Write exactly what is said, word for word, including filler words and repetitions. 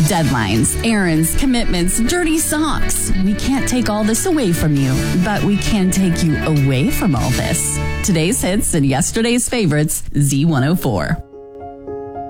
Deadlines, errands, commitments, dirty socks. We can't take all this away from you, but we can take you away from all this. Today's hits and yesterday's favorites, Z one oh four.